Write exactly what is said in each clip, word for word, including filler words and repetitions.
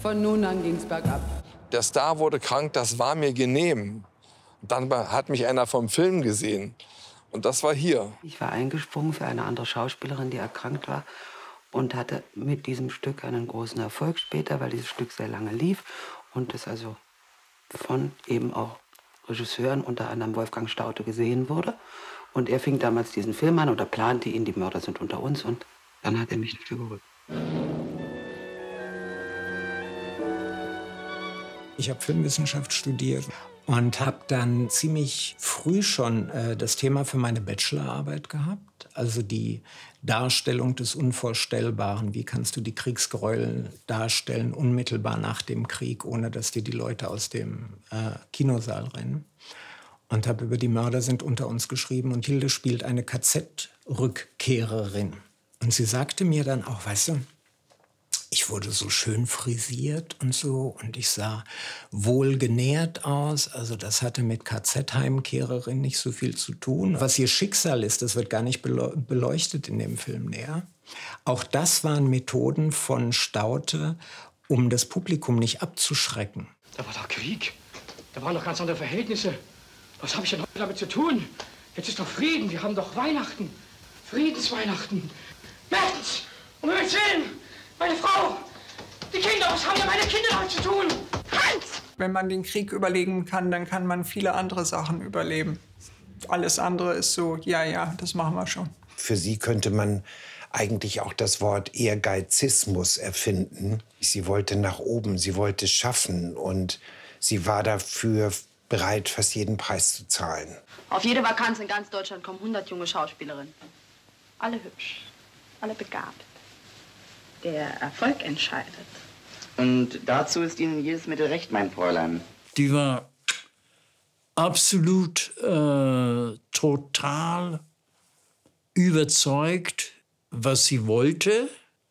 Von nun an ging's bergab. Der Star wurde krank, das war mir genehm. Dann hat mich einer vom Film gesehen. Und das war hier. Ich war eingesprungen für eine andere Schauspielerin, die erkrankt war. Und hatte mit diesem Stück einen großen Erfolg später, weil dieses Stück sehr lange lief. Und es also von eben auch Regisseuren, unter anderem Wolfgang Staudte, gesehen wurde. Und er fing damals diesen Film an oder plante ihn, die Mörder sind unter uns. Und dann hat er mich dafür geholt. Ich habe Filmwissenschaft studiert und habe dann ziemlich früh schon äh, das Thema für meine Bachelorarbeit gehabt. Also die Darstellung des Unvorstellbaren. Wie kannst du die Kriegsgräuel darstellen, unmittelbar nach dem Krieg, ohne dass dir die Leute aus dem äh, Kinosaal rennen. Und habe über die Mörder sind unter uns geschrieben. Und Hilde spielt eine K Z-Rückkehrerin. Und sie sagte mir dann auch, weißt du, ich wurde so schön frisiert und so und ich sah wohlgenährt aus. Also das hatte mit K Z-Heimkehrerin nicht so viel zu tun. Was ihr Schicksal ist, das wird gar nicht beleuchtet in dem Film näher. Auch das waren Methoden von Staudte, um das Publikum nicht abzuschrecken. Da war doch Krieg. Da waren doch ganz andere Verhältnisse. Was habe ich denn heute damit zu tun? Jetzt ist doch Frieden. Wir haben doch Weihnachten. Friedensweihnachten. Mertens! Um Himmels Willen! Meine Frau! Die Kinder! Was haben denn meine Kinder damit zu tun? Hans! Wenn man den Krieg überleben kann, dann kann man viele andere Sachen überleben. Alles andere ist so, ja, ja, das machen wir schon. Für sie könnte man eigentlich auch das Wort Ehrgeizismus erfinden. Sie wollte nach oben, sie wollte schaffen und sie war dafür bereit, fast jeden Preis zu zahlen. Auf jede Vakanz in ganz Deutschland kommen hundert junge Schauspielerinnen. Alle hübsch, alle begabt. Der Erfolg entscheidet. Und dazu ist Ihnen jedes Mittel recht, mein Fräulein. Die war absolut äh, total überzeugt, was sie wollte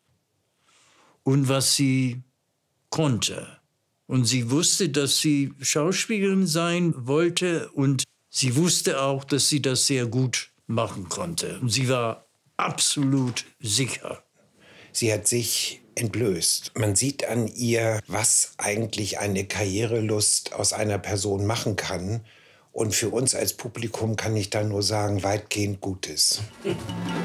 und was sie konnte. Und sie wusste, dass sie Schauspielerin sein wollte und sie wusste auch, dass sie das sehr gut machen konnte. Und sie war absolut sicher. Sie hat sich entblößt. Man sieht an ihr, was eigentlich eine Karrierelust aus einer Person machen kann. Und für uns als Publikum kann ich da nur sagen, weitgehend Gutes.